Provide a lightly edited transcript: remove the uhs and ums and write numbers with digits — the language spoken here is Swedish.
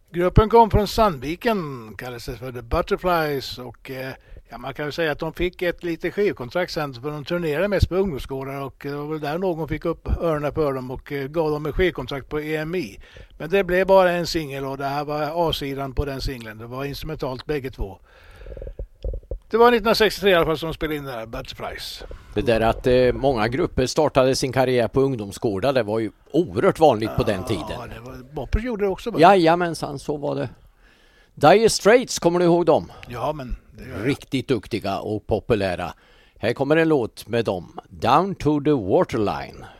Gruppen kom från Sandviken, kallades det för The Butterflies och man kan ju säga att de fick ett litet skivkontrakt sen för de turnerade mest på ungdomsgårdar och det var väl där någon fick upp öronen för dem och gav dem ett skivkontrakt på EMI. Men det blev bara en singel och det här var A-sidan på den singeln. Det var instrumentalt bägge två. Det var 1963 i alla fall som de spelade in det här Butterflies. Det där att många grupper startade sin karriär på ungdomsgårdar, det var ju oerhört vanligt på den tiden. Ja, det var Boppers gjorde det också. Jajamensan, så var det. Dire Straits, kommer du ihåg dem? Ja, men det gör jag. Riktigt duktiga och populära. Här kommer en låt med dem. Down to the Waterline.